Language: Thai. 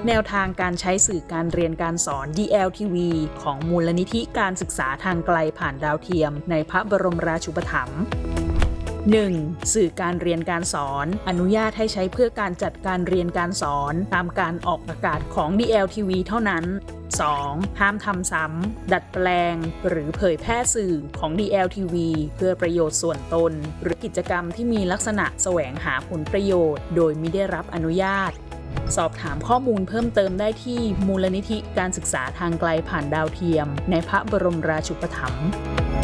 แนวทางการใช้สื่อการเรียนการสอน DLTV ของมูลนิธิการศึกษาทางไกลผ่านดาวเทียมในพระบรมราชูปถัมภ์ 1. สื่อการเรียนการสอนอนุญาตให้ใช้เพื่อการจัดการเรียนการสอนตามการออกอากาศของ DLTV เท่านั้น 2. ห้ามทำซ้ำดัดแปลงหรือเผยแพร่สื่อของ DLTV เพื่อประโยชน์ส่วนตนหรือกิจกรรมที่มีลักษณะแสวงหาผลประโยชน์โดยมิได้รับอนุญาตสอบถามข้อมูลเพิ่มเติมได้ที่มูลนิธิการศึกษาทางไกลผ่านดาวเทียมในพระบรมราชูปถัมภ์